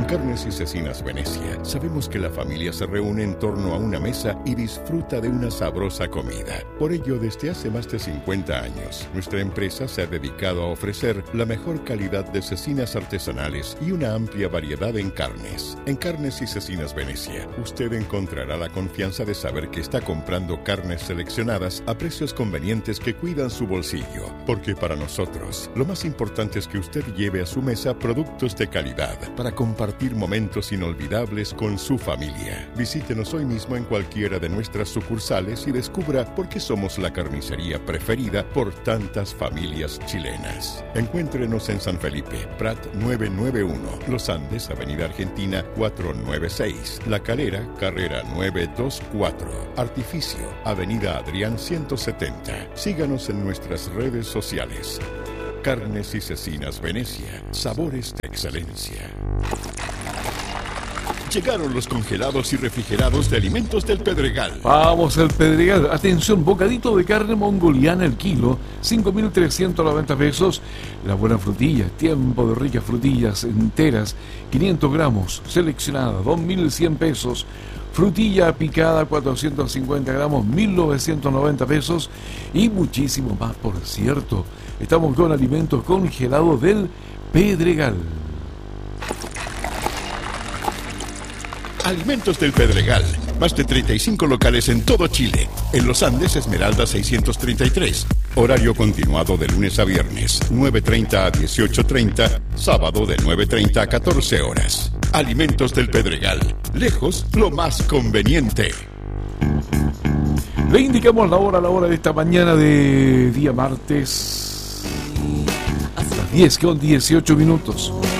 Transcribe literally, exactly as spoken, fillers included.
Carnes y Cecinas Venecia sabemos que la familia se reúne en torno a una mesa y disfruta de una sabrosa comida. Por ello, desde hace más de cincuenta años, nuestra empresa se ha dedicado a ofrecer la mejor calidad de cecinas artesanales y una amplia variedad en carnes. En Carnes y Cecinas Venecia, usted encontrará la confianza de saber que está comprando carnes seleccionadas a precios convenientes que cuidan su bolsillo. Porque para nosotros, lo más importante es que usted lleve a su mesa productos de calidad para compartir momentos inolvidables con su familia. Visítenos hoy mismo en cualquiera de nuestras sucursales y descubra por qué somos la carnicería preferida por tantas familias chilenas. Encuéntrenos en San Felipe, Prat novecientos noventa y uno, Los Andes, Avenida Argentina cuatrocientos noventa y seis, La Calera, Carrera novecientos veinticuatro, Artificio, Avenida Adrián ciento setenta. Síganos en nuestras redes sociales. Carnes y Cecinas Venecia, sabores de excelencia. Llegaron los congelados y refrigerados de Alimentos del Pedregal. Vamos al Pedregal. Atención, bocadito de carne mongoliana el kilo, cinco mil trescientos noventa pesos. La buena frutilla, tiempo de ricas frutillas enteras, quinientos gramos, seleccionada, dos mil cien pesos. Frutilla picada, cuatrocientos cincuenta gramos, mil novecientos noventa pesos. Y muchísimo más, por cierto. Estamos con alimentos congelados del Pedregal. Alimentos del Pedregal. Más de treinta y cinco locales en todo Chile. En Los Andes, Esmeralda seiscientos treinta y tres. Horario continuado de lunes a viernes, nueve treinta a dieciocho treinta. Sábado de nueve treinta a catorce horas. Alimentos del Pedregal. Lejos, lo más conveniente. Le indicamos la hora, la hora de esta mañana de día martes. A las diez con dieciocho minutos.